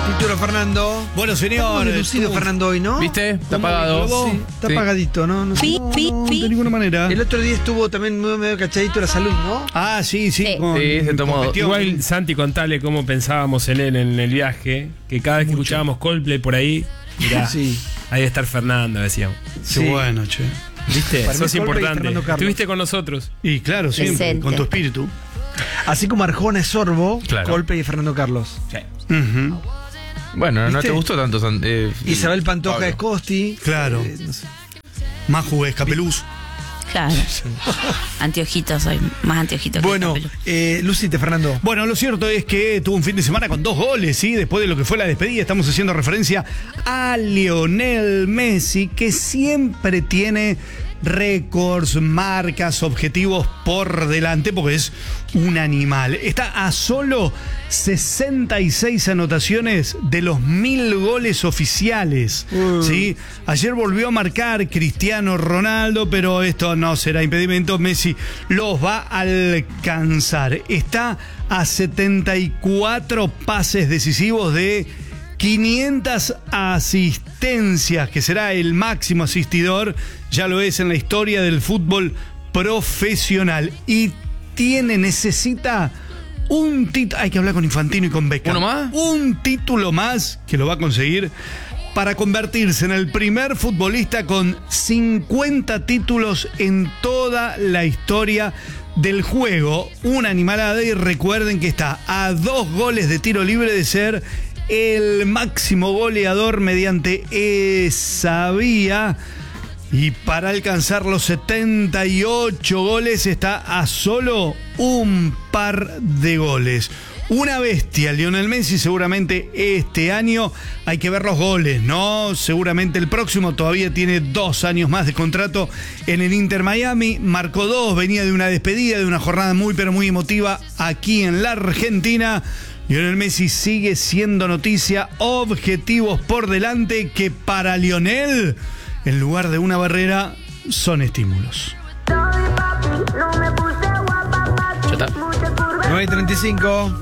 Título Fernando. Bueno, señor. Lucido Fernando hoy, ¿no? ¿Viste? Está apagado. Sí, está apagadito, ¿no? No, De ninguna manera. El otro día estuvo también medio cachadito la salud, ¿no? Ah, sí. Sí, se tomó. con Igual, Santi, contale cómo pensábamos en él en el viaje, que cada vez que escuchábamos Coldplay por ahí, mirá, Sí. ahí debe estar Fernando, decíamos. Qué Sí. bueno, che. ¿Viste? Para mí Sos Coldplay y importante. Fernando Carlos. Estuviste con nosotros. Y claro, siempre, Decente. con tu espíritu. Así como Arjona es Sorbo, Claro. Coldplay y Fernando Carlos. Ujú. Bueno, ¿no ¿Viste? te gustó tanto? Isabel Pantoja Pablo? es Costi. Claro. No sé. Maju es Capeluz. Claro. Anteojitos, soy más anteojitos Bueno, que Capelo. Lucite, Fernando. Bueno, lo cierto es que tuvo un fin de semana con 2 goles, ¿sí? Después de lo que fue la despedida, estamos haciendo referencia a Lionel Messi, que siempre tiene récords, marcas, objetivos por delante, porque es un animal. Está a solo 66 anotaciones de los 1000 goles oficiales, ¿sí? Ayer volvió a marcar Cristiano Ronaldo, pero esto no será impedimento. Messi los va a alcanzar. Está a 74 pases decisivos de 500 asistencias, que será el máximo asistidor, ya lo es en la historia del fútbol profesional. Y necesita un título, hay que hablar con Infantino y con Beckham. ¿Uno más? Un título más, que lo va a conseguir, para convertirse en el primer futbolista con 50 títulos en toda la historia del juego. Una animalada, y recuerden que está a 2 goles de tiro libre de ser el máximo goleador mediante esa vía. Y para alcanzar los 78 goles está a solo un par de goles. Una bestia, Lionel Messi. Seguramente este año hay que ver los goles, ¿no? Seguramente el próximo. Todavía tiene 2 años más de contrato en el Inter Miami. Marcó 2, venía de una despedida, de una jornada muy pero muy emotiva aquí en la Argentina. Lionel Messi sigue siendo noticia. Objetivos por delante que para Lionel, en lugar de una barrera, son estímulos. Ya está. 9:35.